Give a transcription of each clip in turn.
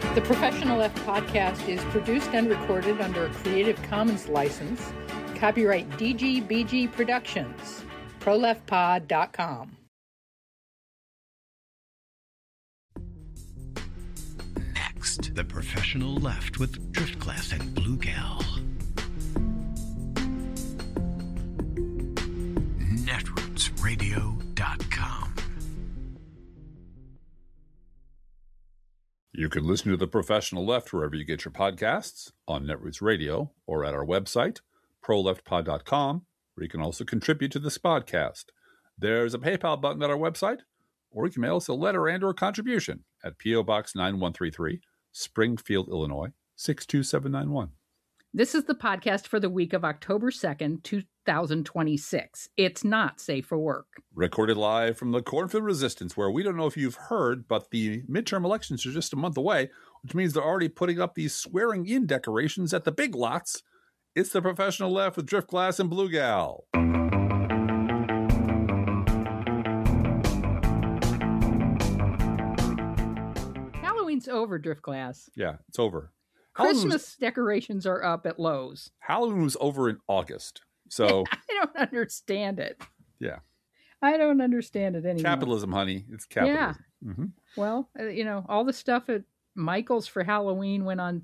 The Professional Left podcast is produced and recorded under a Creative Commons license. Copyright DGBG Productions. ProLeftPod.com. Next, The Professional Left with Driftglass and Blue Gal. Netrootsradio.com. You can listen to The Professional Left wherever you get your podcasts, on Netroots Radio, or at our website, proleftpod.com, where you can also contribute to this podcast. There's a PayPal button at our website, or you can mail us a letter and or contribution at P.O. Box 9133, Springfield, Illinois, 62791. This is the podcast for the week of October 2nd, 2026. It's not safe for work. Recorded live from the Cornfield Resistance, where we don't know if you've heard, but the midterm elections are just a month away, which means they're already putting up these swearing-in decorations at the big lots. It's The Professional Left with Driftglass and Blue Gal. Halloween's over, Driftglass. Yeah, it's over. Christmas decorations are up at Lowe's. Halloween was over in August, so... I don't understand it. Yeah. I don't understand it anymore. Capitalism, honey. It's capitalism. Yeah. Mm-hmm. Well, all the stuff at Michael's for Halloween went on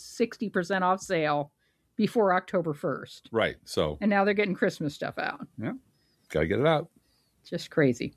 60% off sale before October 1st. Right, so... And now they're getting Christmas stuff out. Yeah, gotta get it out. Just crazy.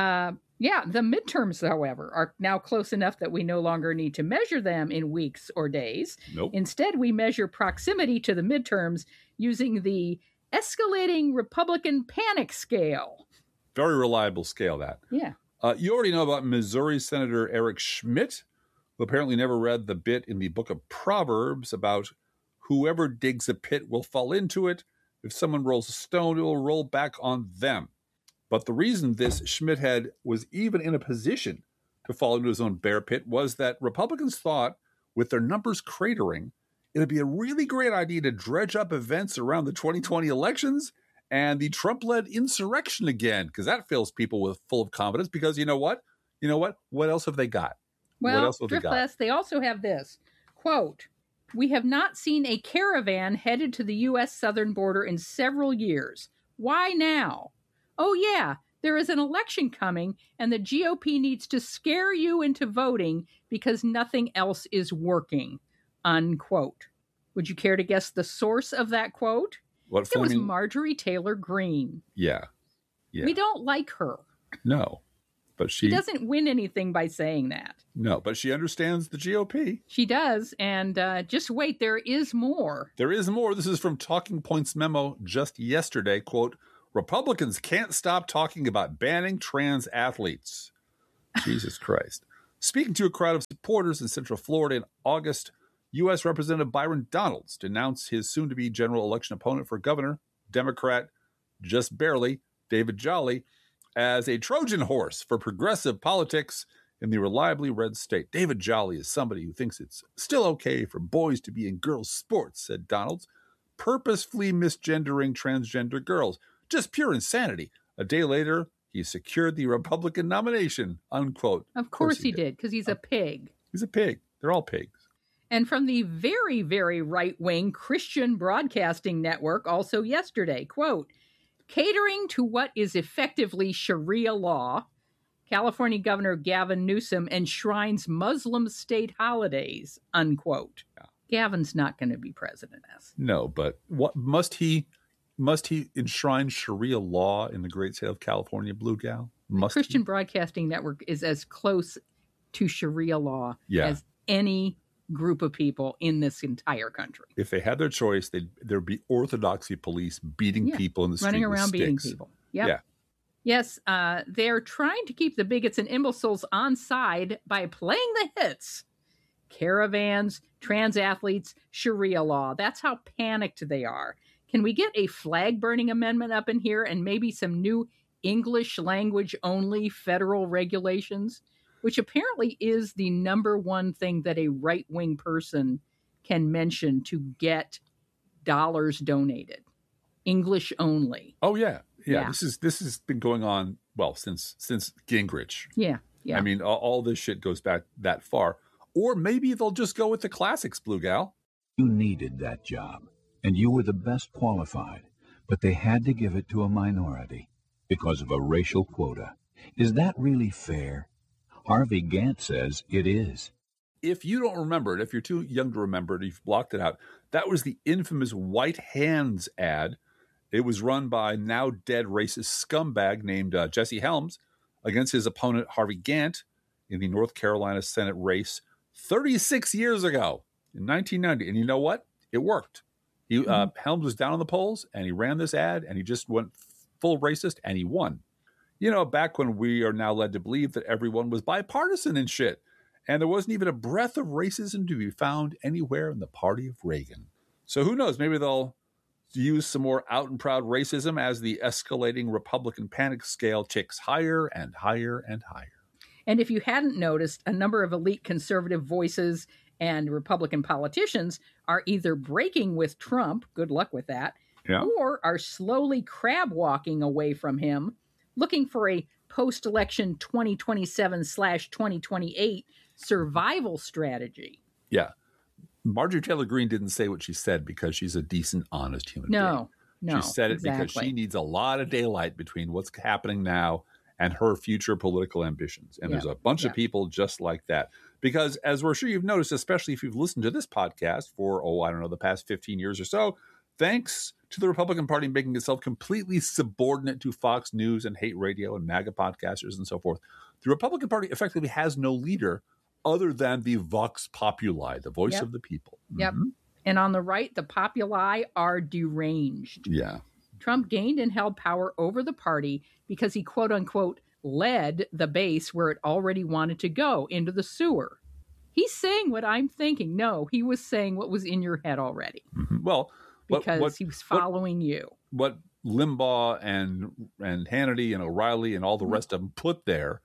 The midterms, however, are now close enough that we no longer need to measure them in weeks or days. Nope. Instead, we measure proximity to the midterms using the escalating Republican panic scale. Very reliable scale, that. Yeah. You already know about Missouri Senator Eric Schmidt, who apparently never read the bit in the book of Proverbs about whoever digs a pit will fall into it. If someone rolls a stone, it will roll back on them. But the reason this Schmidt was even in a position to fall into his own bear pit was that Republicans thought, with their numbers cratering, it would be a really great idea to dredge up events around the 2020 elections and the Trump-led insurrection again, because that fills people full of confidence. Because you know what? What else have they got? Well, what else have they also have this, quote, "We have not seen a caravan headed to the U.S. southern border in several years. Why now? Oh, yeah, there is an election coming, and the GOP needs to scare you into voting because nothing else is working," unquote. Would you care to guess the source of that quote? It was Marjorie Taylor Greene. Yeah. We don't like her. No, but she doesn't win anything by saying that. No, but she understands the GOP. She does, and just wait, there is more. There is more. This is from Talking Points memo just yesterday, quote, "Republicans can't stop talking about banning trans athletes." Jesus Christ. Speaking to a crowd of supporters in Central Florida in August, U.S. Representative Byron Donalds denounced his soon-to-be general election opponent for governor, Democrat, just barely, David Jolly, as a Trojan horse for progressive politics in the reliably red state. David Jolly is somebody who thinks it's still okay for boys to be in girls' sports, said Donalds, purposefully misgendering transgender girls. Just pure insanity. A day later, he secured the Republican nomination, unquote. Of course he did, because he's a pig. He's a pig. They're all pigs. And from the very, very right-wing Christian Broadcasting Network, also yesterday, quote, "Catering to what is effectively Sharia law, California Governor Gavin Newsom enshrines Muslim state holidays," unquote. Yeah. Gavin's not going to be president. No, but what must he enshrine Sharia law in the great state of California, Blue Gal? Christian Broadcasting Network is as close to Sharia law as any group of people in this entire country. If they had their choice, there'd be orthodoxy police beating people in the street running around with sticks. beating people. Yep. Yeah. Yes, they're trying to keep the bigots and imbeciles on side by playing the hits. Caravans, trans athletes, Sharia law. That's how panicked they are. Can we get a flag burning amendment up in here and maybe some new English language only federal regulations? Which apparently is the number one thing that a right-wing person can mention to get dollars donated. English only. Oh, yeah. This has been going on, well, since Gingrich. Yeah. I mean, all this shit goes back that far. Or maybe they'll just go with the classics, Blue Gal. You needed that job, and you were the best qualified, but they had to give it to a minority because of a racial quota. Is that really fair? Harvey Gantt says it is. If you don't remember it, if you're too young to remember it, you've blocked it out, that was the infamous White Hands ad. It was run by now dead racist scumbag named Jesse Helms against his opponent Harvey Gantt in the North Carolina Senate race 36 years ago in 1990. And you know what? It worked. Helms was down on the polls, and he ran this ad, and he just went full racist, and he won. You know, back when we are now led to believe that everyone was bipartisan and shit, and there wasn't even a breath of racism to be found anywhere in the party of Reagan. So who knows? Maybe they'll use some more out and proud racism as the escalating Republican panic scale ticks higher and higher and higher. And if you hadn't noticed, a number of elite conservative voices and Republican politicians are either breaking with Trump, good luck with that, or are slowly crab walking away from him, looking for a post-election 2027/2028 survival strategy. Yeah. Marjorie Taylor Greene didn't say what she said because she's a decent, honest human being. No, she said it because she needs a lot of daylight between what's happening now and her future political ambitions. And there's a bunch of people just like that. Because as we're sure you've noticed, especially if you've listened to this podcast for, the past 15 years or so, thanks to the Republican Party making itself completely subordinate to Fox News and hate radio and MAGA podcasters and so forth, the Republican Party effectively has no leader other than the Vox Populi, the voice of the people. Yep. Mm-hmm. And on the right, the populi are deranged. Yeah. Trump gained and held power over the party because he, quote unquote, led the base where it already wanted to go, into the sewer. He's saying what I'm thinking. No, he was saying what was in your head already. Mm-hmm. Well, because he was following you. What Limbaugh and Hannity and O'Reilly and all the rest of them put there,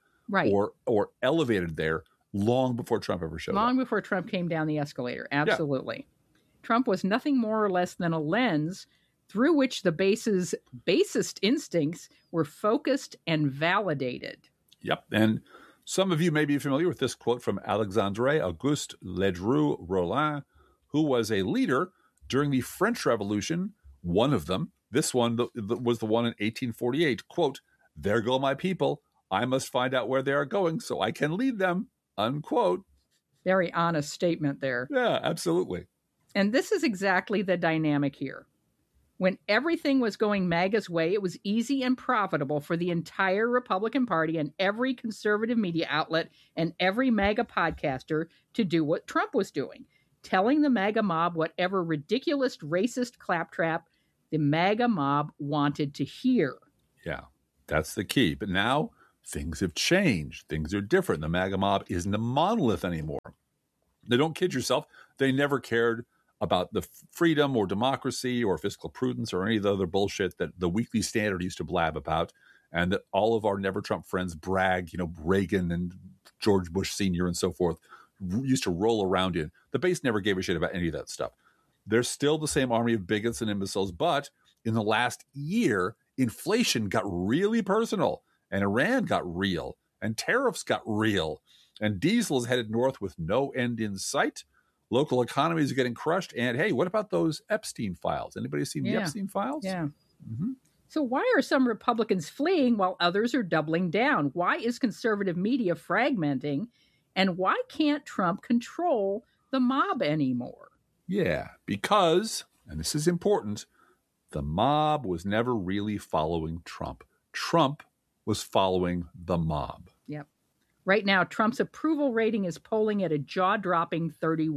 or elevated there, long before Trump ever showed up. Long before Trump came down the escalator. Absolutely. Yeah. Trump was nothing more or less than a lens through which the base's basest instincts were focused and validated. Yep. And some of you may be familiar with this quote from Alexandre Auguste Ledru Rollin, who was a leader during the French Revolution. One of them, this one was the one in 1848. Quote, "There go my people. I must find out where they are going so I can lead them." Unquote. Very honest statement there. Yeah, absolutely. And this is exactly the dynamic here. When everything was going MAGA's way, it was easy and profitable for the entire Republican Party and every conservative media outlet and every MAGA podcaster to do what Trump was doing, telling the MAGA mob whatever ridiculous racist claptrap the MAGA mob wanted to hear. Yeah, that's the key. But now things have changed. Things are different. The MAGA mob isn't a monolith anymore. They don't kid yourself. They never cared about the freedom or democracy or fiscal prudence or any of the other bullshit that the Weekly Standard used to blab about, and that all of our Never Trump friends brag, Reagan and George Bush Sr. and so forth used to roll around in. The base never gave a shit about any of that stuff. There's still the same army of bigots and imbeciles, but in the last year, inflation got really personal, and Iran got real, and tariffs got real, and diesel is headed north with no end in sight. Local economies are getting crushed. And hey, what about those Epstein files? Anybody seen the Epstein files? Yeah. Mm-hmm. So why are some Republicans fleeing while others are doubling down? Why is conservative media fragmenting? And why can't Trump control the mob anymore? Yeah, because, and this is important, the mob was never really following Trump. Trump was following the mob. Yep. Right now, Trump's approval rating is polling at a jaw-dropping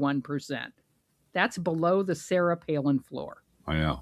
31%. That's below the Sarah Palin floor. I know.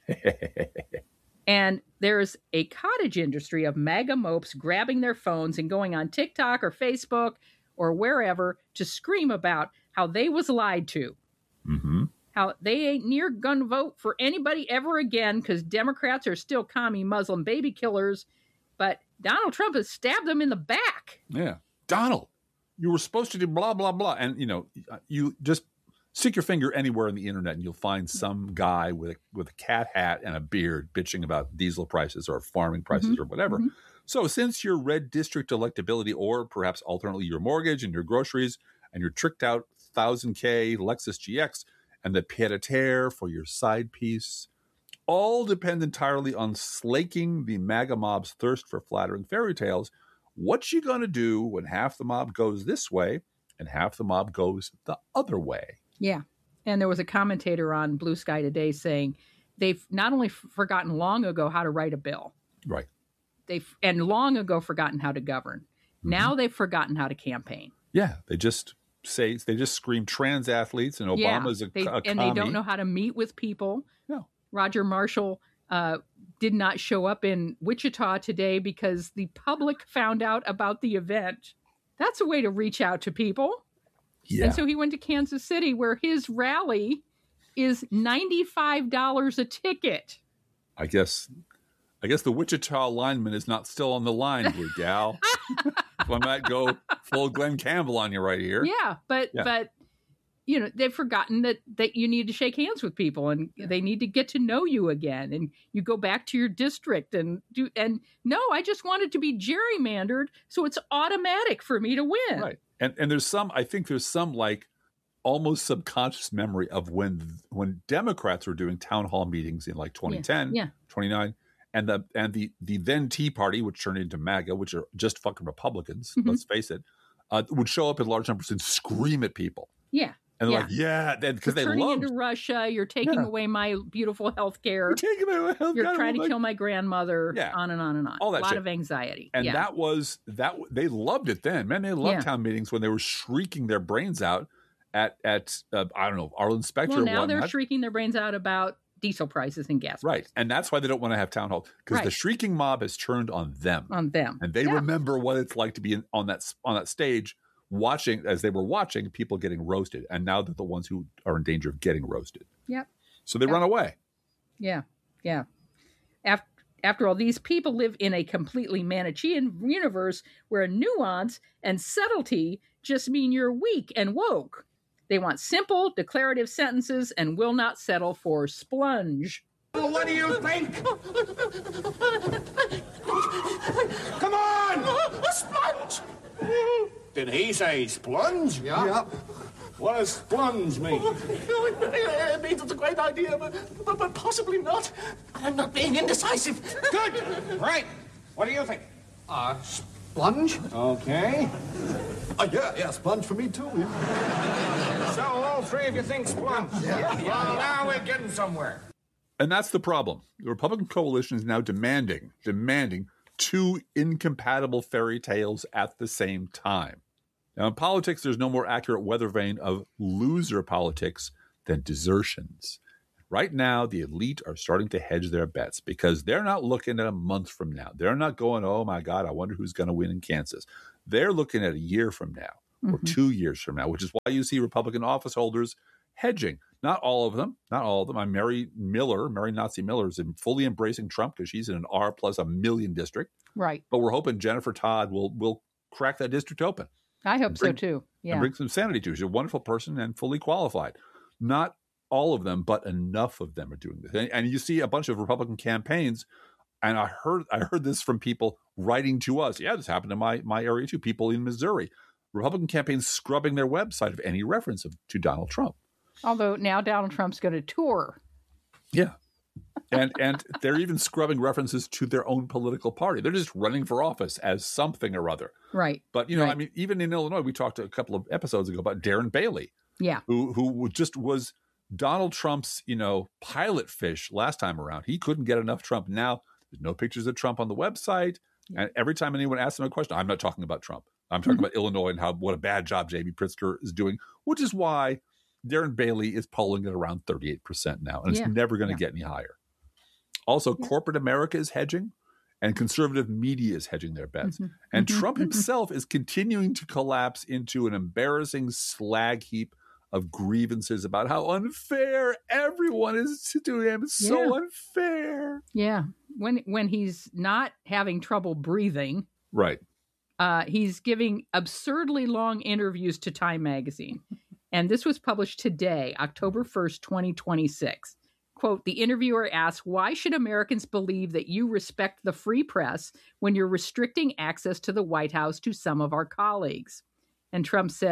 And there's a cottage industry of MAGA mopes grabbing their phones and going on TikTok or Facebook or wherever to scream about how they was lied to. Mm-hmm. How they ain't near gonna vote for anybody ever again because Democrats are still commie Muslim baby killers, but Donald Trump has stabbed them in the back. Yeah. Donald, you were supposed to do blah, blah, blah. And, you just stick your finger anywhere on the internet and you'll find some guy with a cat hat and a beard bitching about diesel prices or farming prices or whatever. Mm-hmm. So since your red district electability or perhaps alternately your mortgage and your groceries and your tricked out 1000K Lexus GX and the pied-à-terre for your side piece all depend entirely on slaking the MAGA mob's thirst for flattering fairy tales. What you going to do when half the mob goes this way and half the mob goes the other way? Yeah. And there was a commentator on Blue Sky Today saying they've not only forgotten long ago how to write a bill, Right. and long ago forgotten how to govern. Now they've forgotten how to campaign. Yeah, they just scream trans athletes and Obama's a and commie. they don't know how to meet with people. No. Roger Marshall did not show up in Wichita today because the public found out about the event. That's a way to reach out to people. Yeah. And so he went to Kansas City, where his rally is $95 a ticket. I guess the Wichita lineman is not still on the line here, gal. If I might go full Glenn Campbell on you right here. Yeah, but you know, they've forgotten that you need to shake hands with people, and they need to get to know you again, and you go back to your district and I just want it to be gerrymandered so it's automatic for me to win. Right. And there's some like almost subconscious memory of when Democrats were doing town hall meetings in like 2010, 29, and the then Tea Party, which turned into MAGA, which are just fucking Republicans, let's face it, would show up in large numbers and scream at people. Yeah. And they're like, because they turning loved into Russia. You're taking away my beautiful health care. You're taking away my health care. You're trying to kill my grandmother. Yeah. On and on and on. All that a lot shit. of anxiety. And that they loved it then. Man, they loved town meetings when they were shrieking their brains out at I don't know, Arlen Specter. Well, now they're shrieking their brains out about diesel prices and gas prices. Right. And that's why they don't want to have town hall, because the shrieking mob has turned on them. On them. And they remember what it's like to be on that stage watching people getting roasted. And now they're the ones who are in danger of getting roasted. Yep. So they run away. Yeah. Yeah. After all, these people live in a completely Manichean universe where nuance and subtlety just mean you're weak and woke. They want simple, declarative sentences and will not settle for splunge. Well, what do you think? Come on! A sponge! Did he say splunge? Yeah. What does splunge mean? It means it's a great idea, but possibly not. I'm not being indecisive. Good! Right. What do you think? Splunge? Okay. Yeah, sponge for me too. Yeah. So all three of you think splunge? Yeah. Well, now we're getting somewhere. And that's the problem. The Republican coalition is now demanding two incompatible fairy tales at the same time. Now, in politics, there's no more accurate weather vane of loser politics than desertions. Right now, the elite are starting to hedge their bets because they're not looking at a month from now. They're not going, oh, my God, I wonder who's going to win in Kansas. They're looking at a year from now or 2 years from now, which is why you see Republican office holders hedging. Not all of them. I'm Mary Nazi Miller is fully embracing Trump because she's in an R plus a million district. Right. But we're hoping Jennifer Todd will crack that district open. I hope so too. Yeah. And bring some sanity to her. She's a wonderful person and fully qualified. Not all of them, but enough of them are doing this. And you see a bunch of Republican campaigns, and I heard this from people writing to us. Yeah, this happened in my area too. People in Missouri. Republican campaigns scrubbing their website of any reference to Donald Trump. Although now Donald Trump's going to tour. Yeah. And they're even scrubbing references to their own political party. They're just running for office as something or other. Right. But, I mean, even in Illinois, we talked a couple of episodes ago about Darren Bailey. Yeah. Who just was Donald Trump's, pilot fish last time around. He couldn't get enough Trump. Now, there's no pictures of Trump on the website. Yeah. And every time anyone asks him a question, I'm not talking about Trump. I'm talking about Illinois and what a bad job J.B. Pritzker is doing, which is why Darren Bailey is polling at around 38% now. And it's never going to get any higher. Also, corporate America is hedging and conservative media is hedging their bets. And Trump himself is continuing to collapse into an embarrassing slag heap of grievances about how unfair everyone is to him. It's so unfair. Yeah. When he's not having trouble breathing. Right. He's giving absurdly long interviews to Time Magazine. And this was published today, October 1st, 2026. Quote, the interviewer asks, why should Americans believe that you respect the free press when you're restricting access to the White House to some of our colleagues? And Trump said,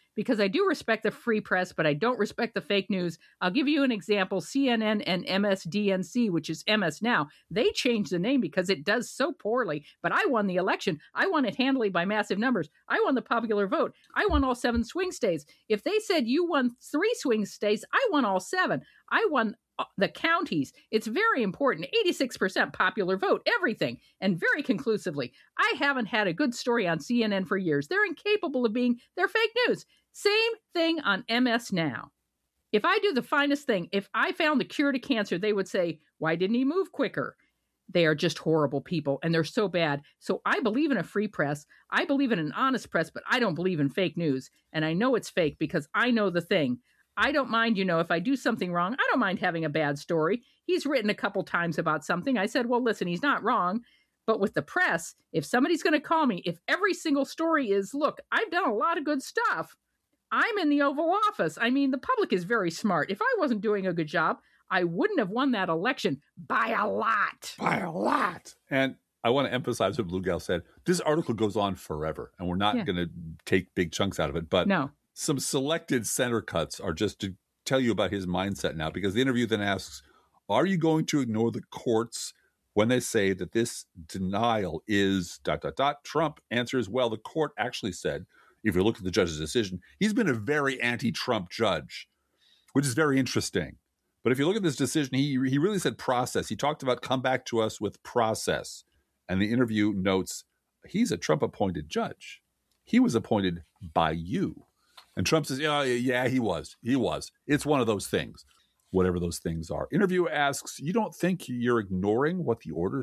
because I do respect the free press, but I don't respect the fake news. I'll give you an example. CNN and MSDNC, which is MS Now, they changed the name because it does so poorly. But I won the election. I won it handily by massive numbers. I won the popular vote. I won all 7 swing states. If they said you won 3 swing states, I won all 7. I won the counties. It's very important. 86% popular vote, everything, and very conclusively. I haven't had a good story on CNN for years. They're incapable of they're fake news. Same thing on MS Now. If I do the finest thing, if I found the cure to cancer, they would say, why didn't he move quicker? They are just horrible people, and they're so bad. So I believe in a free press. I believe in an honest press, but I don't believe in fake news. And I know it's fake because I know the thing. I don't mind, if I do something wrong, I don't mind having a bad story. He's written a couple times about something. I said, well, listen, he's not wrong. But with the press, if somebody's going to call me, if every single story is, look, I've done a lot of good stuff. I'm in the Oval Office. I mean, the public is very smart. If I wasn't doing a good job, I wouldn't have won that election by a lot. By a lot. And I want to emphasize what Blue Gal said. This article goes on forever, and we're not going to take big chunks out of it. But no. Some selected center cuts are just to tell you about his mindset now, because the interview then asks, are you going to ignore the courts when they say that this denial is ... Trump answers, well, the court actually said, if you look at the judge's decision, he's been a very anti-Trump judge, which is very interesting. But if you look at this decision, he really said process. He talked about come back to us with process. And the interview notes, he's a Trump-appointed judge. He was appointed by you. And Trump says, yeah, he was. It's one of those things, whatever those things are. Interviewer asks, you don't think you're ignoring what he ordered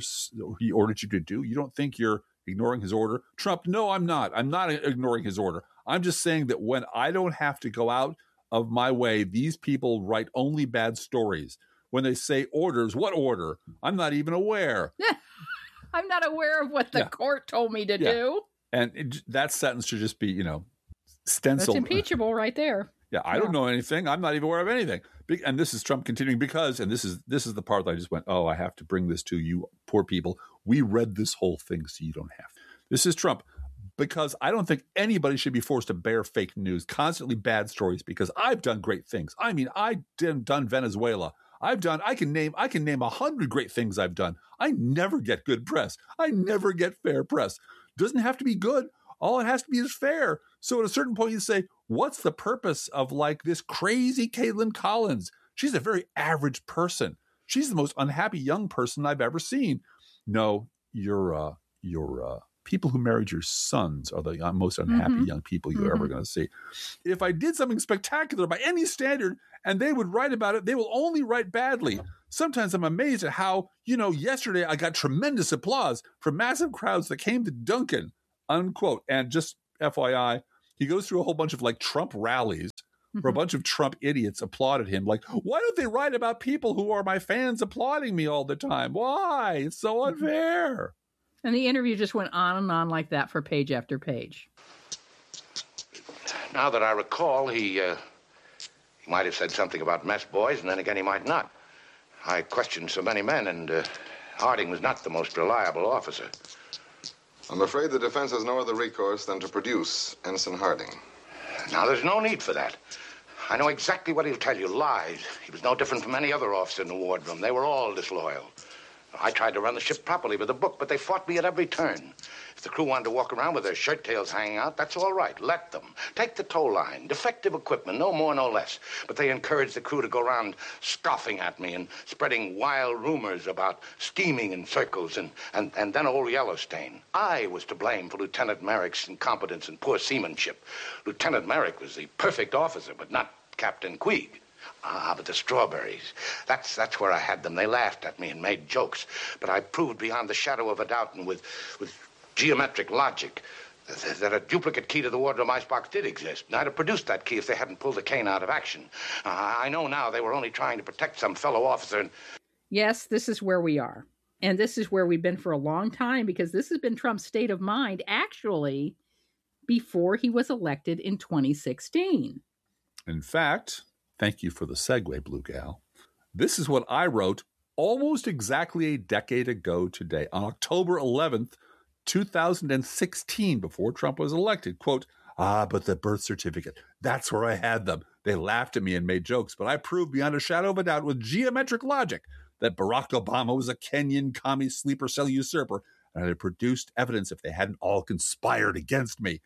you to do? You don't think you're ignoring his order? Trump, no, I'm not. I'm not ignoring his order. I'm just saying that when I don't have to go out of my way, these people write only bad stories. When they say orders, what order? I'm not even aware. I'm not aware of what the court told me to do. And that sentence should just be, stenciled. That's impeachable right there. Yeah, I don't know anything. I'm not even aware of anything. And this is Trump continuing because, and this is the part that I just went, oh, I have to bring this to you poor people. We read this whole thing so you don't have to. This is Trump, because I don't think anybody should be forced to bear fake news, constantly bad stories, because I've done great things. I mean, I've done Venezuela. I can name 100 great things I've done. I never get good press. I never get fair press. Doesn't have to be good. All it has to be is fair. So at a certain point you say, what's the purpose of like this crazy Caitlin Collins? She's a very average person. She's the most unhappy young person I've ever seen. No, your people who married your sons are the most unhappy young people you're ever going to see. If I did something spectacular by any standard and they would write about it, they will only write badly. Sometimes I'm amazed at how, yesterday I got tremendous applause from massive crowds that came to Duncan, unquote. And just FYI, he goes through a whole bunch of like Trump rallies where a bunch of Trump idiots applauded him. Like, why don't they write about people who are my fans applauding me all the time? Why? It's so unfair. And the interview just went on and on like that for page after page. Now that I recall, he might have said something about mess boys, and then again he might not. I questioned so many men, and Harding was not the most reliable officer. I'm afraid the defense has no other recourse than to produce Ensign Harding. Now, there's no need for that. I know exactly what he'll tell you. Lies. He was no different from any other officer in the wardroom. They were all disloyal. I tried to run the ship properly with a book, but they fought me at every turn. If the crew wanted to walk around with their shirt tails hanging out, that's all right. Let them. Take the tow line. Defective equipment, no more, no less. But they encouraged the crew to go around scoffing at me and spreading wild rumors about steaming in circles and then old Yellowstain. I was to blame for Lieutenant Merrick's incompetence and poor seamanship. Lieutenant Merrick was the perfect officer, but not Captain Queeg. But the strawberries, that's where I had them. They laughed at me and made jokes. But I proved beyond the shadow of a doubt and with geometric logic that a duplicate key to the wardroom icebox did exist. And I'd have produced that key if they hadn't pulled the cane out of action. I know now they were only trying to protect some fellow officer. Yes, this is where we are. And this is where we've been for a long time, because this has been Trump's state of mind, actually, before he was elected in 2016. In fact, thank you for the segue, Blue Gal. This is what I wrote almost exactly a decade ago today, on October 11th, 2016, before Trump was elected. Quote, but the birth certificate, That's where I had them. They laughed at me and made jokes, but I proved beyond a shadow of a doubt with geometric logic that Barack Obama was a Kenyan commie sleeper cell usurper, and I had produced evidence if they hadn't all conspired against me.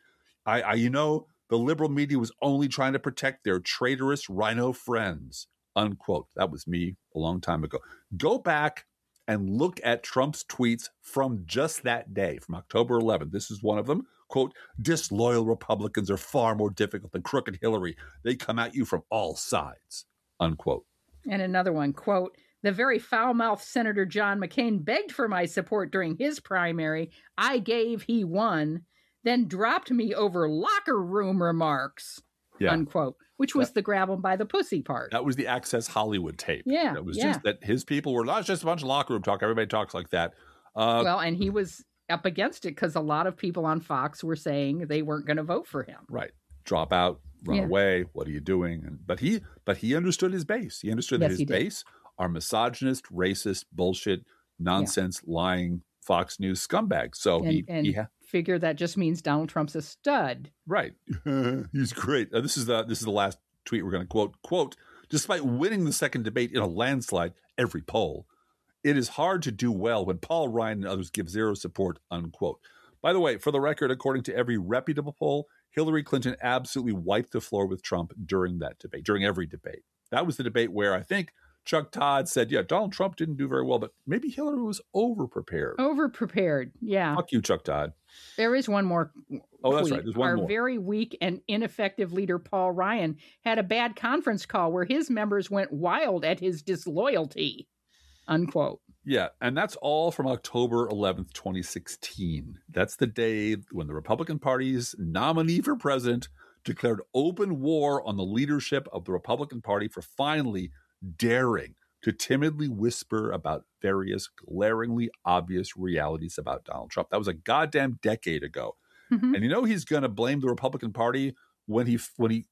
The liberal media was only trying to protect their traitorous rhino friends, unquote. That was me a long time ago. Go back and look at Trump's tweets from just that day, from October 11th. This is one of them. Quote, disloyal Republicans are far more difficult than crooked Hillary. They come at you from all sides, unquote. And another one, quote, the very foul-mouthed Senator John McCain begged for my support during his primary. I gave, he won, then dropped me over locker room remarks, unquote, which was the grab him by the pussy part. That was the Access Hollywood tape. Yeah. It was just that his people were not just a bunch of locker room talk. Everybody talks like that. And he was up against it because a lot of people on Fox were saying they weren't going to vote for him. Right. Drop out, run away. What are you doing? But he understood his base. He understood that his base are misogynist, racist, bullshit, nonsense, lying Fox News scumbags. So he figure that just means Donald Trump's a stud. Right. He's great. This is the last tweet we're going to quote, despite winning the second debate in a landslide, every poll, it is hard to do well when Paul Ryan and others give zero support, unquote. By the way, for the record, according to every reputable poll, Hillary Clinton absolutely wiped the floor with Trump during that debate, during every debate. That was the debate where I think Chuck Todd said, yeah, Donald Trump didn't do very well, but maybe Hillary was over-prepared. Over-prepared, yeah. Fuck you, Chuck Todd. There is one more. Oh, that's right. There's one more. Our very weak and ineffective leader, Paul Ryan, had a bad conference call where his members went wild at his disloyalty, unquote. Yeah, and that's all from October 11th, 2016. That's the day when the Republican Party's nominee for president declared open war on the leadership of the Republican Party for finally daring to timidly whisper about various glaringly obvious realities about Donald Trump. That was a goddamn decade ago. Mm-hmm. And he's going to blame the Republican Party when the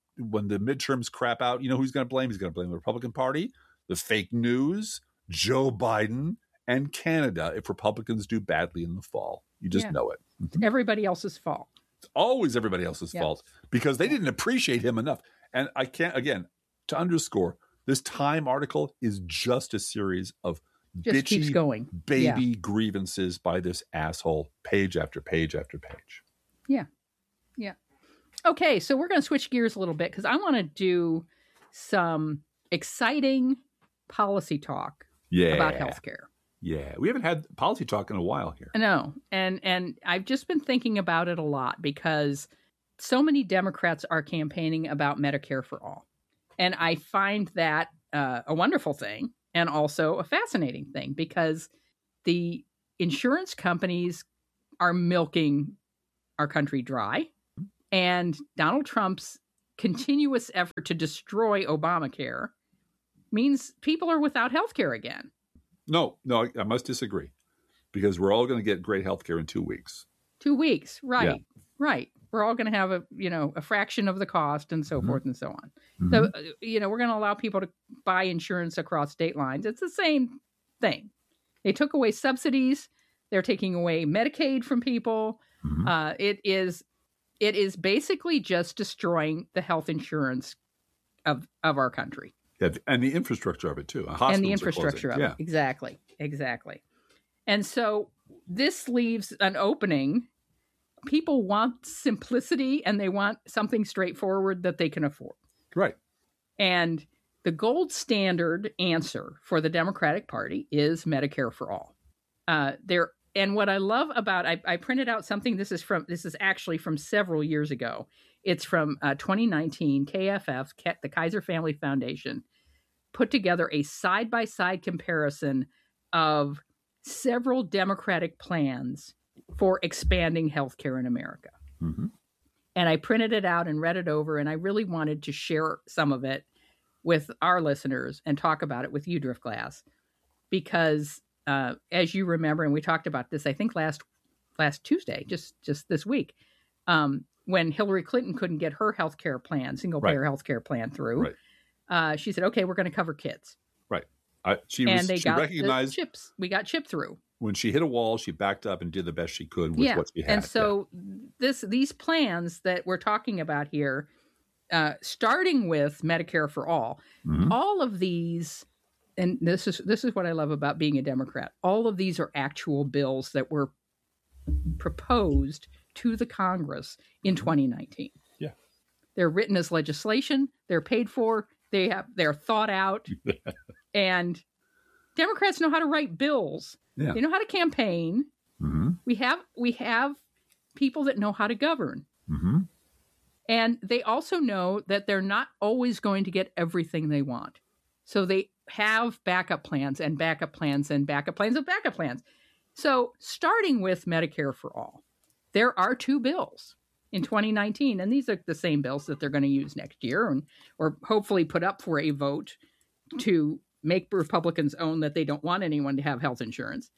midterms crap out. You know who he's going to blame? He's going to blame the Republican Party, the fake news, Joe Biden, and Canada if Republicans do badly in the fall. You just know it. Mm-hmm. Everybody else's fault. It's always everybody else's fault because they didn't appreciate him enough. And I can't, again, to underscore, this Time article is just a series of bitchy baby grievances by this asshole, page after page after page. Yeah. Yeah. Okay, so we're going to switch gears a little bit because I want to do some exciting policy talk about healthcare. Yeah, we haven't had policy talk in a while here. No, and I've just been thinking about it a lot because so many Democrats are campaigning about Medicare for all. And I find that a wonderful thing and also a fascinating thing because the insurance companies are milking our country dry. And Donald Trump's continuous effort to destroy Obamacare means people are without health care again. No, I must disagree because we're all going to get great health care in 2 weeks. 2 weeks, right, right. We're all going to have a fraction of the cost and so forth and so on. Mm-hmm. So, we're going to allow people to buy insurance across state lines. It's the same thing. They took away subsidies. They're taking away Medicaid from people. Mm-hmm. It is basically just destroying the health insurance of our country. Yeah, and the infrastructure of it too. And the infrastructure of it. Exactly. And so this leaves an opening. People want simplicity and they want something straightforward that they can afford. Right. And the gold standard answer for the Democratic Party is Medicare for all. And what I love about, I printed out something. This is actually from several years ago. It's from 2019. KFF, the Kaiser Family Foundation, put together a side-by-side comparison of several Democratic plans for expanding healthcare in America. Mm-hmm. And I printed it out and read it over, and I really wanted to share some of it with our listeners and talk about it with you, Driftglass, because as you remember, and we talked about this, I think last Tuesday, just this week, when Hillary Clinton couldn't get her healthcare plan, single-payer healthcare plan through, she said, "Okay, we're going to cover kids." Right. She recognized chips. We got CHIP through. When she hit a wall, she backed up and did the best she could with what she had. And so these plans that we're talking about here starting with Medicare for all, all of these, and this is what I love about being a Democrat. All of these are actual bills that were proposed to the Congress in 2019. Yeah. They're written as legislation. They're paid for. They're thought out. And Democrats know how to write bills. Yeah. They know how to campaign. We have people that know how to govern. And they also know that they're not always going to get everything they want. So they have backup plans and backup plans and backup plans of backup plans. So starting with Medicare for all, there are 2 bills in 2019, and these are the same bills that they're going to use next year or hopefully put up for a vote to make Republicans own that they don't want anyone to have health insurance.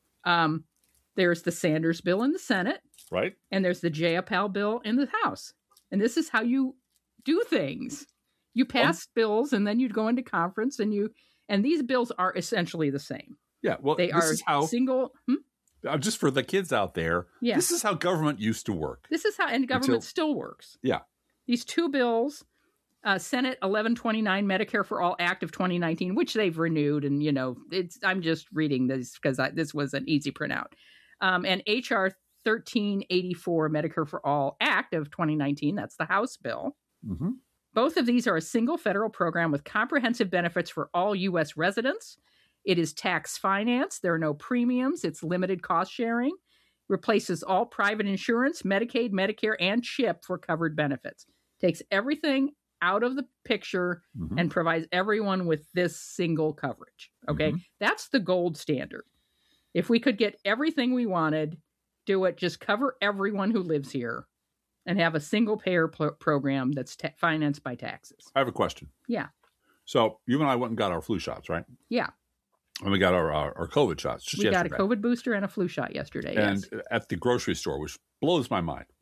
There's the Sanders bill in the Senate. Right. And there's the Jayapal bill in the House. And this is how you do things. You pass bills and then you go into conference and these bills are essentially the same. Yeah. Well, they are single. Just for the kids out there. Yeah. This is how government used to work. This is how, and government still works. Yeah. These 2 bills, Senate 1129 Medicare for All Act of 2019, which they've renewed. And, I'm just reading this because this was an easy printout. And HR 1384 Medicare for All Act of 2019. That's the House bill. Both of these are a single federal program with comprehensive benefits for all U.S. residents. It is tax financed. There are no premiums. It's limited cost sharing. Replaces all private insurance, Medicaid, Medicare, and CHIP for covered benefits. Takes everything out of the picture and provides everyone with this single coverage. Okay. That's the gold standard. If we could get everything we wanted, do it, just cover everyone who lives here and have a single payer program that's financed by taxes. I have a question. Yeah. So you and I went and got our flu shots, right? Yeah. And we got our COVID shots just yesterday. We got a COVID booster and a flu shot yesterday. And at the grocery store, which blows my mind.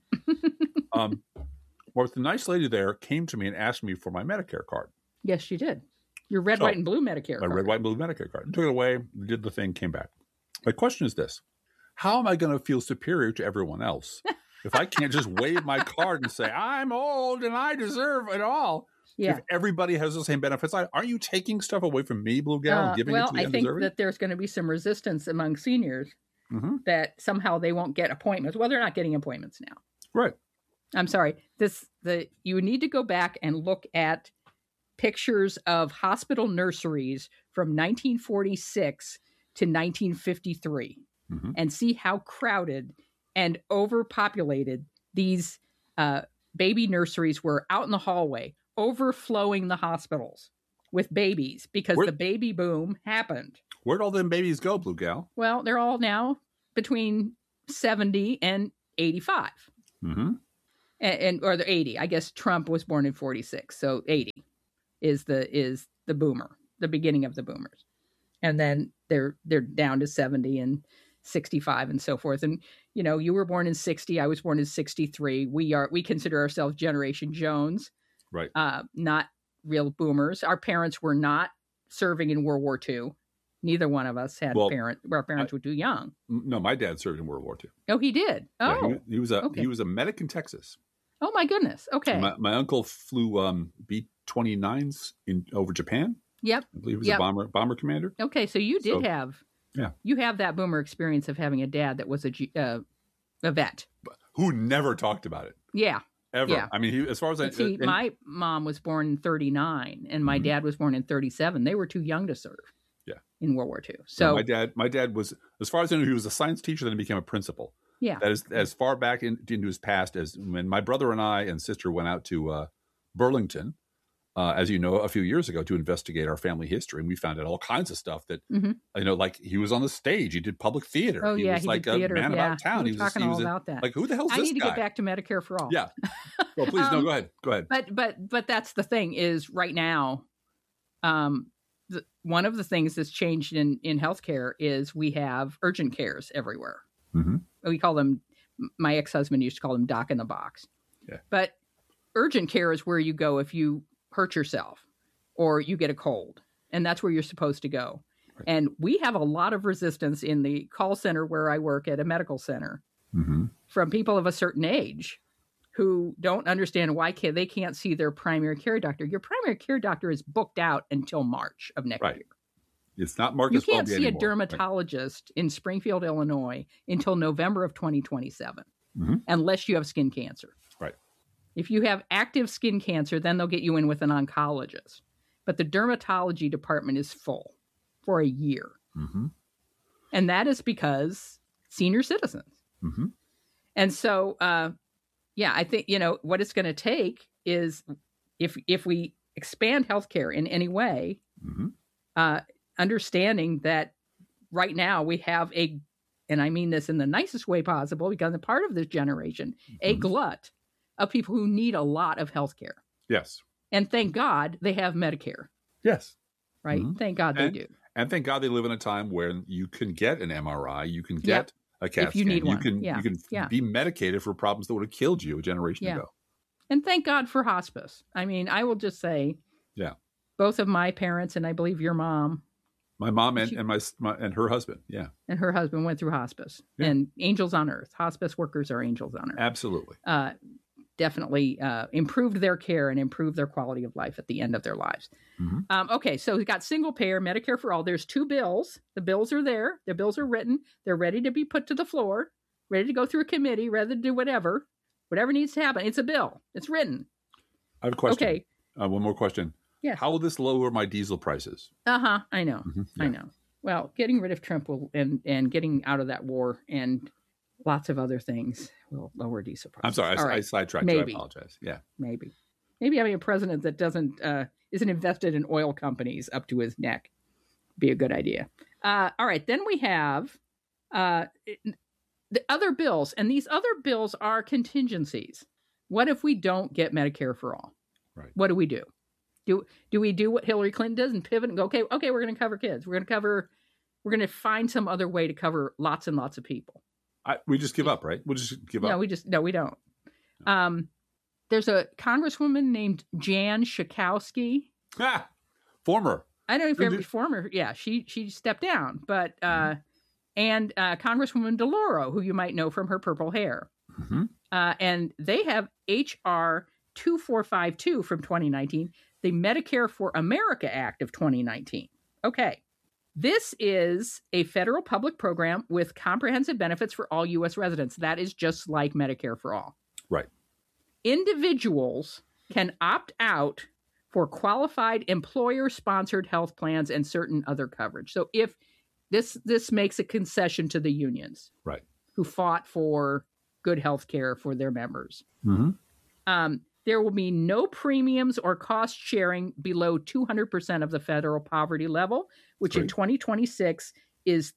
Well, the nice lady there came to me and asked me for my Medicare card. Yes, she did. Your red, white, and blue Medicare card. My red, white, and blue Medicare card. Took it away, did the thing, came back. My question is this. How am I going to feel superior to everyone else if I can't just wave my card and say, I'm old and I deserve it all? Yeah. If everybody has the same benefits, aren't you taking stuff away from me, Blue Gal, and giving it to the undeserving? I think that there's going to be some resistance among seniors that somehow they won't get appointments. Well, they're not getting appointments now. Right. I'm sorry. You need to go back and look at pictures of hospital nurseries from 1946 to 1953 and see how crowded and overpopulated these baby nurseries were out in the hallway, overflowing the hospitals with babies because the baby boom happened. Where'd all them babies go, Blue Gal? Well, they're all now between 70 and 85. Or the 80. I guess Trump was born in 46, so 80 is the boomer, the beginning of the boomers, and then they're down to 70 and 65 and so forth. And you were born in 60, I was born in 63. We consider ourselves Generation Jones, right? Not real boomers. Our parents were not serving in World War II. Neither one of us had parents. Our parents were too young. No, my dad served in World War II. Oh, he did. Oh, yeah, he was a medic in Texas. Oh my goodness. Okay. My uncle flew B-29s over Japan. Yep. I believe he was a bomber commander. Okay, so you did have you have that boomer experience of having a dad that was a vet who never talked about it. Yeah. Ever. Yeah. I mean, as far as my mom was born in 39 and my dad was born in 37. They were too young to serve. Yeah. In World War II. So my dad was, as far as I know, he was a science teacher, then he became a principal. Yeah. That is as far back into his past as when my brother and I and sister went out to Burlington, as you know, a few years ago to investigate our family history. And we found out all kinds of stuff that, like he was on the stage. He did public theater. Oh, he was he like did theater. a man about town. He was talking all about that. Like, who the hell is this guy? I need to get back to Medicare for all. Yeah. Well, please, no, go ahead. Go ahead. But that's the thing is right now, one of the things that's changed in healthcare is we have urgent cares everywhere. We call them, my ex-husband used to call them doc in the box. Yeah. But urgent care is where you go if you hurt yourself or you get a cold. And that's where you're supposed to go. Right. And we have a lot of resistance in the call center where I work at a medical center from people of a certain age who don't understand why they can't see their primary care doctor. Your primary care doctor is booked out until March of next year. It's not Marcus You can't Welby see anymore. a dermatologist in Springfield, Illinois until November of 2027, unless you have skin cancer. Right. If you have active skin cancer, then they'll get you in with an oncologist. But the dermatology department is full for a year. And that is because senior citizens. And so, I think, what it's going to take is if we expand healthcare in any way, understanding that right now we have and I mean this in the nicest way possible, because a part of this generation, a glut of people who need a lot of healthcare. Yes. And thank God they have Medicare. Yes. Right. Thank God they do. And thank God they live in a time where you can get an MRI, you can get a CAT if you scan, need one. you can be medicated for problems that would have killed you a generation ago. And thank God for hospice. I mean, I will just say, both of my parents, and I believe your mom, my mom and my her husband, and her husband went through hospice. And angels on earth. Hospice workers are angels on earth. Absolutely. Definitely improved their care and improved their quality of life at the end of their lives. Okay, so we've got single payer, Medicare for all. There's 2 bills. The bills are there. The bills are written. They're ready to be put to the floor, ready to go through a committee, ready to do whatever needs to happen. It's a bill. It's written. I have a question. Okay. One more question. Yes. How will this lower my diesel prices? I know. I know. Well, getting rid of Trump and getting out of that war and lots of other things will lower diesel prices. I'm sorry, I sidetracked. Maybe. I apologize. Yeah. Maybe having a president that isn't invested in oil companies up to his neck be a good idea. All right. Then we have the other bills, and these other bills are contingencies. What if we don't get Medicare for all? Right. What do we do? Do we do what Hillary Clinton does and pivot and go, okay, we're going to cover kids. We're going to find some other way to cover lots and lots of people. We just give up, right? We'll just give up. No, we don't. There's a congresswoman named Jan Schakowsky. Former. I don't know if every former. Yeah, she stepped down, but and Congresswoman DeLauro, who you might know from her purple hair, and they have HR 2452 from 2019, the Medicare for America Act of 2019. Okay. This is a federal public program with comprehensive benefits for all U.S. residents. That is just like Medicare for all. Right. Individuals can opt out for qualified employer-sponsored health plans and certain other coverage. So if this makes a concession to the unions, right, who fought for good health care for their members. There will be no premiums or cost sharing below 200% of the federal poverty level, which in 2026 is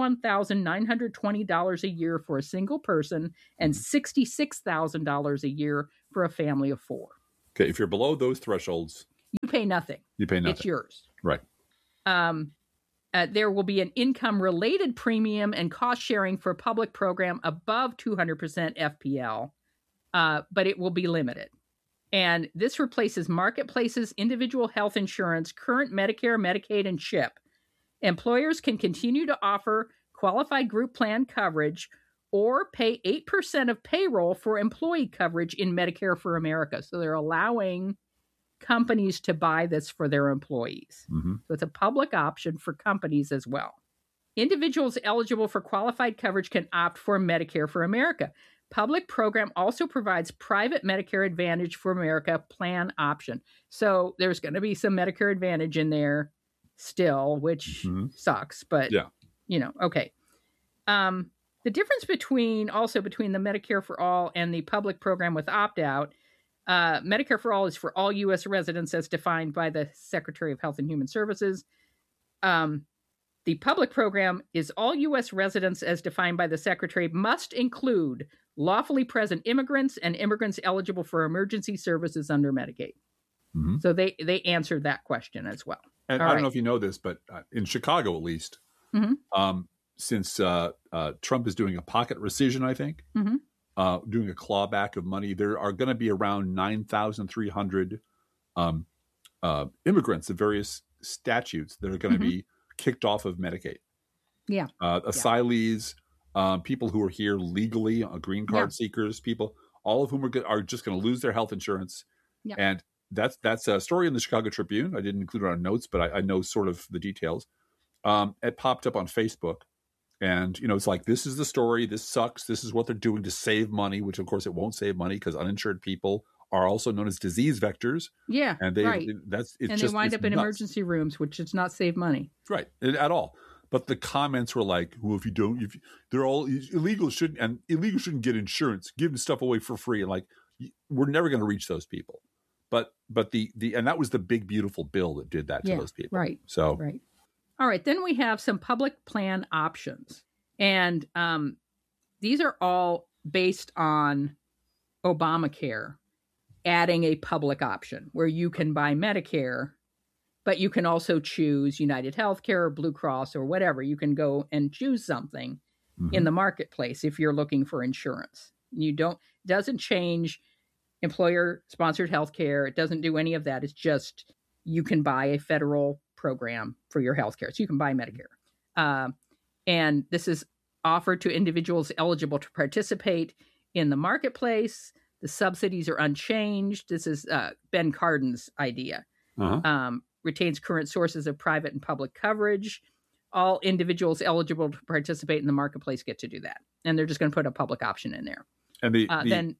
$31,920 a year for a single person and $66,000 a year for a family of 4. Okay, if you're below those thresholds, you pay nothing. It's yours. Right. There will be an income-related premium and cost-sharing for a public program above 200% FPL, but it will be limited. And this replaces marketplaces, individual health insurance, current Medicare, Medicaid, and CHIP. Employers can continue to offer qualified group plan coverage or pay 8% of payroll for employee coverage in Medicare for America. So they're allowing companies to buy this for their employees. So it's a public option for companies as well. Individuals eligible for qualified coverage can opt for Medicare for America. Public program also provides private Medicare Advantage for America plan option. So there's going to be some Medicare Advantage in there still, which sucks, but okay. The difference between the Medicare for All and the public program with opt-out, Medicare for All is for all U.S. residents as defined by the Secretary of Health and Human Services. The public program is all U.S. residents as defined by the Secretary must include lawfully present immigrants and immigrants eligible for emergency services under Medicaid. So they answered that question as well. And I don't know if you know this, but in Chicago, at least, since Trump is doing a pocket rescission, I think, doing a clawback of money, there are going to be around 9,300 immigrants of various statutes that are going to be kicked off of Medicaid. Asylees, people who are here legally, green card seekers, people, all of whom are just going to lose their health insurance. Yep. And that's a story in the Chicago Tribune. I didn't include it on notes, but I know sort of the details. It popped up on Facebook. And, it's like, this is the story. This sucks. This is what they're doing to save money, which, of course, it won't save money because uninsured people are also known as disease vectors. Yeah, and they wind up in nuts. Emergency rooms, which does not save money. Right, at all. But the comments were like, well, they're all illegals shouldn't get insurance, giving stuff away for free. And like, we're never going to reach those people. But and that was the big, beautiful bill that did that to those people. Right. So, right. All right. Then we have some public plan options. And these are all based on Obamacare adding a public option where you can buy Medicare, but you can also choose United Healthcare or Blue Cross or whatever. You can go and choose something in the marketplace if you're looking for insurance. It doesn't change employer-sponsored healthcare. It doesn't do any of that. It's just you can buy a federal program for your healthcare. So you can buy Medicare. And this is offered to individuals eligible to participate in the marketplace. The subsidies are unchanged. This is Ben Cardin's idea. Retains current sources of private and public coverage. All individuals eligible to participate in the marketplace get to do that. And they're just going to put a public option in there. And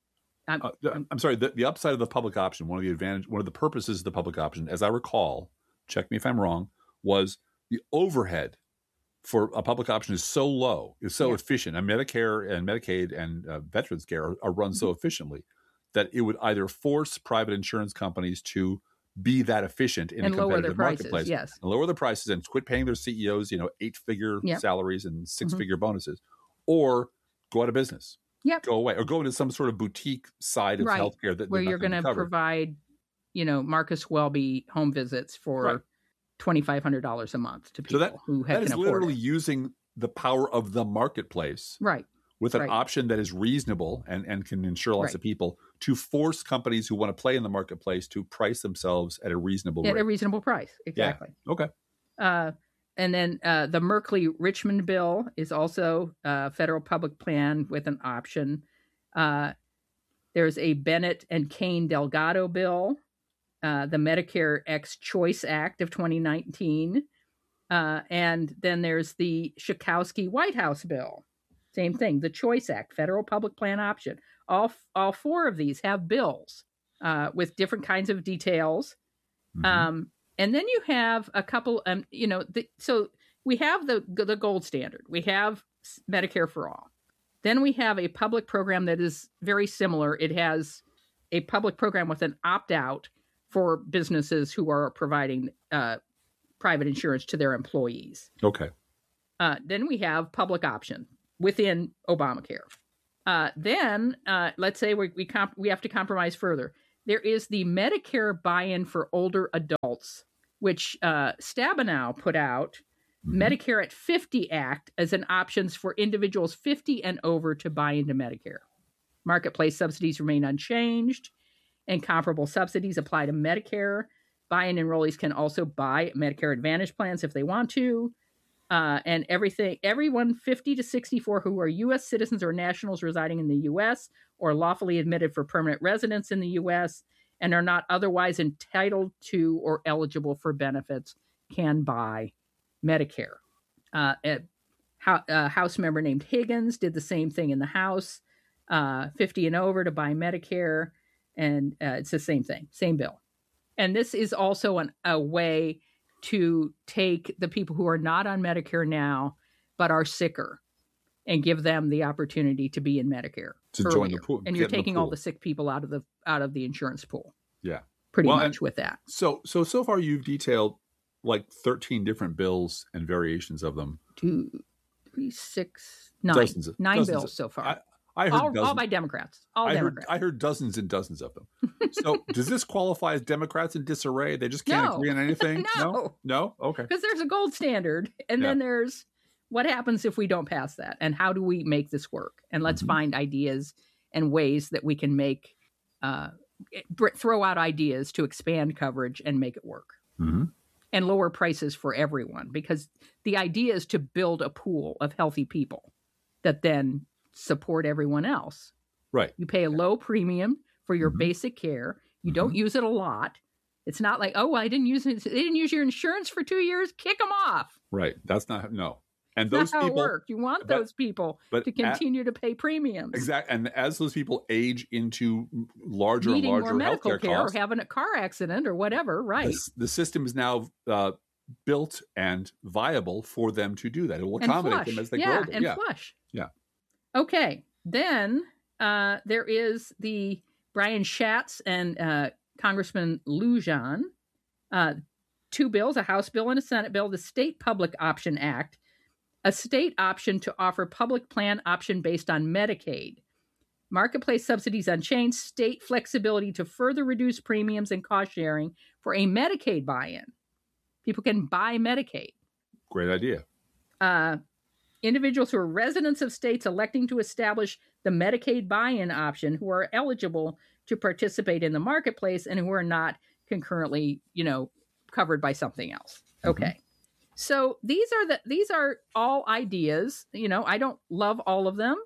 I'm sorry, the upside of the public option, one of the purposes of the public option, as I recall, check me if I'm wrong, was the overhead for a public option is so low, is so efficient, and Medicare and Medicaid and Veterans Care are run so efficiently that it would either force private insurance companies to be that efficient in and a competitive marketplace, prices, and lower their prices and quit paying their CEOs, 8-figure salaries and 6-figure bonuses, or go out of business, go away, or go into some sort of boutique side of healthcare that where you're going to provide, Marcus Welby home visits for $2,500 a month to people who can afford it. That is literally using the power of the marketplace, with an option that is reasonable and can insure lots of people, to force companies who want to play in the marketplace to price themselves at a reasonable rate. At a reasonable price, exactly. Yeah. Okay. And then the Merkley-Richmond bill is also a federal public plan with an option. There's a Bennett and Kane Delgado bill, the Medicare X Choice Act of 2019. And then there's the Schakowsky White House bill. Same thing, the Choice Act, federal public plan option. All four of these have bills with different kinds of details. And then you have a couple, so we have the gold standard. We have Medicare for all. Then we have a public program that is very similar. It has a public program with an opt-out for businesses who are providing private insurance to their employees. Okay. Then we have public option within Obamacare. Then let's say we have to compromise further. There is the Medicare buy-in for older adults, which Stabenow put out, Medicare at 50 Act as an options for individuals 50 and over to buy into Medicare. Marketplace subsidies remain unchanged, and comparable subsidies apply to Medicare. Buy-in enrollees can also buy Medicare Advantage plans if they want to. And everyone 50 to 64 who are U.S. citizens or nationals residing in the U.S. or lawfully admitted for permanent residence in the U.S. and are not otherwise entitled to or eligible for benefits can buy Medicare. A House member named Higgins did the same thing in the House, 50 and over to buy Medicare, and it's the same thing, same bill. And this is also a way to take the people who are not on Medicare now, but are sicker, and give them the opportunity to be in Medicare to join the pool. And you're taking all the sick people out of the insurance pool. Yeah, pretty much with that. So far you've detailed like 13 different bills and variations of them. 2, 3, 6, 9. Nine bills so far. I heard all by Democrats. Democrats. I heard dozens and dozens of them. So does this qualify as Democrats in disarray? They just can't agree on anything? No? Okay. Because there's a gold standard, and then there's what happens if we don't pass that, and how do we make this work? And let's find ideas and ways that we can make, throw out ideas to expand coverage and make it work. And lower prices for everyone, because the idea is to build a pool of healthy people that then support everyone else Right. You pay a low premium for your basic care. You don't use it a lot. It's not like, oh, I didn't use it. They didn't use your insurance for 2 years. Kick them off. Right. That's not, no. And That's those not how people it works. You want those people to continue to pay premiums. Exactly. And as those people age into larger and needing larger more medical healthcare care costs, or having a car accident or whatever, right? the system is now built and viable for them to do that. It will accommodate them as they grow older. And flush. Yeah. Okay. Then there is the Brian Schatz and Congressman Lujan, two bills, a House bill and a Senate bill, the State Public Option Act, a state option to offer public plan option based on Medicaid, marketplace subsidies unchanged, state flexibility to further reduce premiums and cost sharing for a Medicaid buy-in. People can buy Medicaid. Great idea. Individuals who are residents of states electing to establish the Medicaid buy-in option who are eligible to participate in the marketplace and who are not concurrently, covered by something else. Okay. So these are all ideas. I don't love all of them,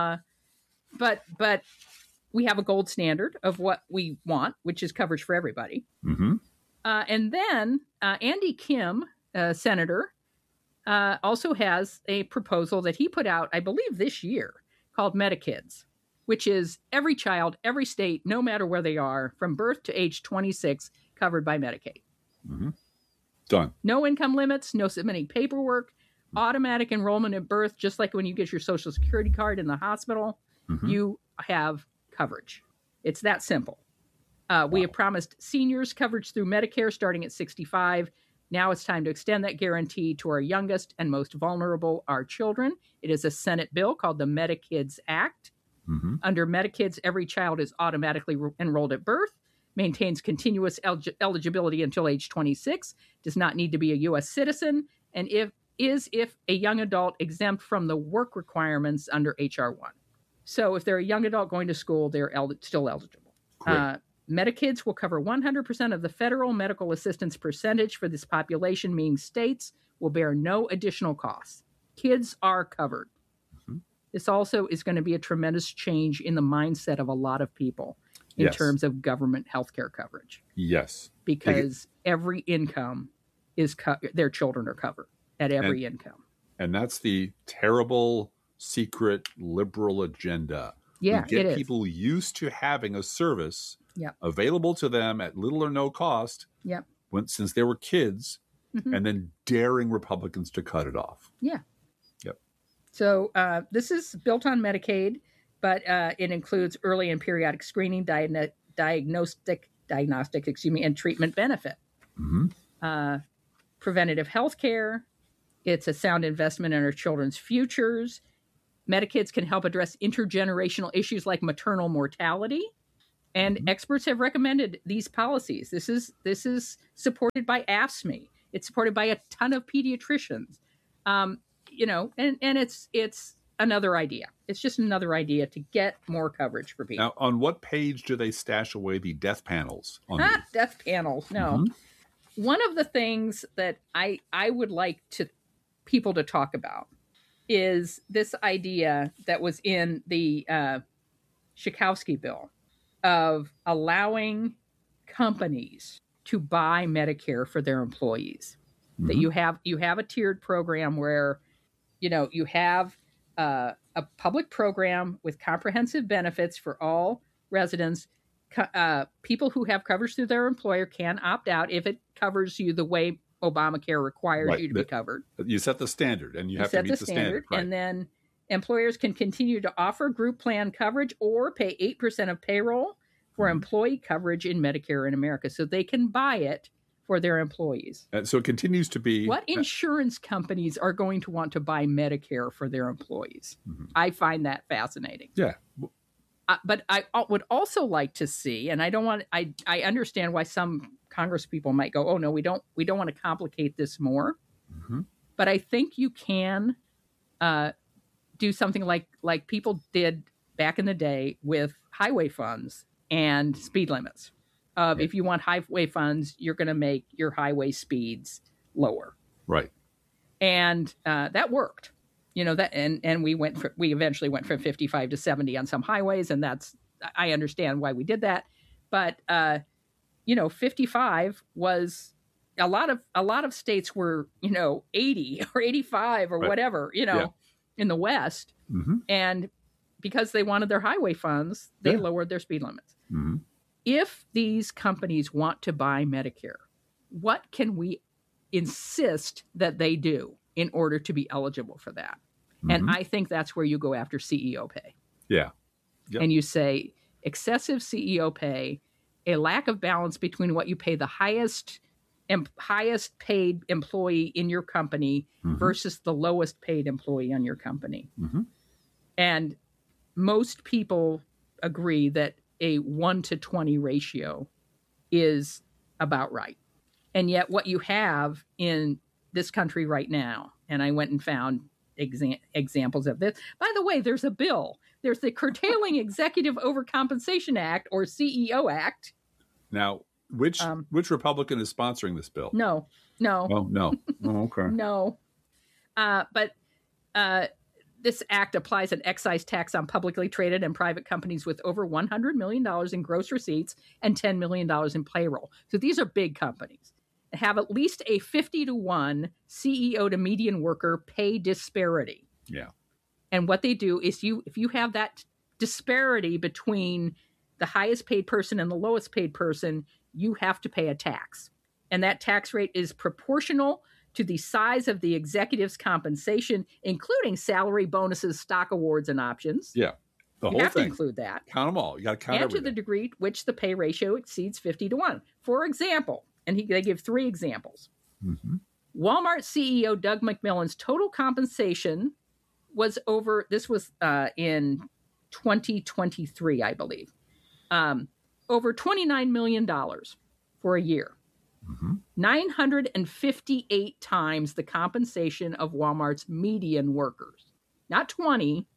but we have a gold standard of what we want, which is coverage for everybody. And then Andy Kim, senator, also has a proposal that he put out, I believe, this year called Medikids, which is every child, every state, no matter where they are, from birth to age 26, covered by Medicaid. Done. No income limits, no submitting paperwork, automatic enrollment at birth, just like when you get your Social Security card in the hospital, you have coverage. It's that simple. We have promised seniors coverage through Medicare starting at 65. Now it's time to extend that guarantee to our youngest and most vulnerable, our children. It is a Senate bill called the Medikids Act. Under Medikids, every child is automatically enrolled at birth, maintains continuous eligibility until age 26, does not need to be a U.S. citizen, and if a young adult exempt from the work requirements under H.R. 1. So if they're a young adult going to school, they're still eligible. Medikids will cover 100% of the federal medical assistance percentage for this population, meaning states will bear no additional costs. Kids are covered. This also is going to be a tremendous change in the mindset of a lot of people in terms of government healthcare coverage. Yes. Because every income is their children are covered at every income. And that's the terrible, secret, liberal agenda. Yeah, we get it is. people used to having a service available to them at little or no cost since they were kids, and then daring Republicans to cut it off. Yeah. So this is built on Medicaid, but it includes early and periodic screening, diagnostic, and treatment benefit. Preventative health care. It's a sound investment in our children's futures. Medikids can help address intergenerational issues like maternal mortality. And experts have recommended these policies. This is supported by AFSCME. It's supported by a ton of pediatricians. And it's another idea. It's just another idea to get more coverage for people. Now, on what page do they stash away the death panels? Death panels, no. One of the things that I would like people to talk about is this idea that was in the Schakowsky bill of allowing companies to buy Medicare for their employees. That you have a tiered program where, you have a public program with comprehensive benefits for all residents. People who have coverage through their employer can opt out if it covers you the way Obamacare requires you to be covered. You set the standard, and you have to meet the standard. Right. And then employers can continue to offer group plan coverage or pay 8% of payroll for employee coverage in Medicare in America. So they can buy it for their employees. And so it continues to be... What insurance companies are going to want to buy Medicare for their employees? I find that fascinating. Yeah. But I would also like to see, and I understand why some Congress people might go, oh no, we don't want to complicate this more. But I think you can do something like people did back in the day with highway funds and speed limits. If you want highway funds, you're going to make your highway speeds lower. Right. And that worked. that, and we eventually went from 55 to 70 on some highways, and I understand why we did that. But 55 was a lot of states were 80 or 85 or whatever in the West, and because they wanted their highway funds, they lowered their speed limits. If these companies want to buy Medicare, what can we insist that they do in order to be eligible for that? And I think that's where you go after CEO pay. Yeah. Yep. And you say excessive CEO pay, a lack of balance between what you pay the highest paid employee in your company versus the lowest paid employee on your company. And most people agree that a 1-to-20 ratio is about right. And yet what you have in this country right now, and I went and found examples of this. By the way, there's a bill. There's the Curtailing Executive Overcompensation Act, or CEO Act. Now, which Republican is sponsoring this bill? No. Oh, no. Oh, okay. No. But this act applies an excise tax on publicly traded and private companies with over $100 million in gross receipts and $10 million in payroll. So these are big companies. Have at least a 50-to-1 CEO to median worker pay disparity. Yeah. And what they do is if you have that disparity between the highest paid person and the lowest paid person, you have to pay a tax. And that tax rate is proportional to the size of the executive's compensation, including salary, bonuses, stock awards, and options. Yeah. The You whole have thing. to include that. Count them all. You got to count And everything. to the degree which the pay ratio exceeds 50-to-1. For example, and they give 3 examples. Walmart CEO Doug McMillon's total compensation was over in 2023, I believe, over $29 million for a year. 958 times the compensation of Walmart's median workers. Not 20,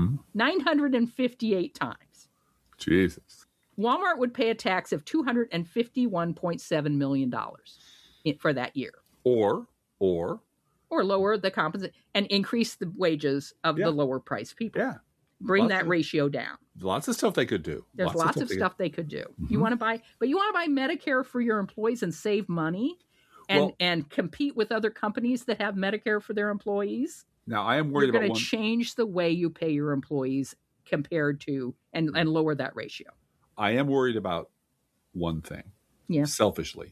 958 times. Jesus. Walmart would pay a tax of $251.7 million for that year. Or lower the compensation and increase the wages of the lower priced people. Yeah. Bring that ratio down. Lots of stuff they could do. There's lots of stuff they could do. You want to buy Medicare for your employees and save money and compete with other companies that have Medicare for their employees. Now, I am worried You're about going to change the way you pay your employees compared to and lower that ratio. I am worried about one thing. Yeah. Selfishly.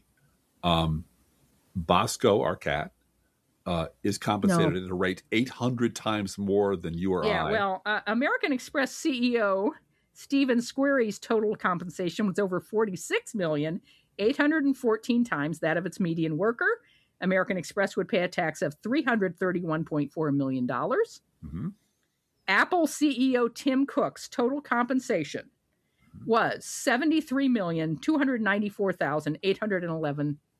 Bosco, our cat, is compensated at a rate 800 times more than you or I. Yeah, well, American Express CEO Stephen Squerry's total compensation was over $46 million, 814 times that of its median worker. American Express would pay a tax of $331.4 million. Apple CEO Tim Cook's total compensation was $73,294,811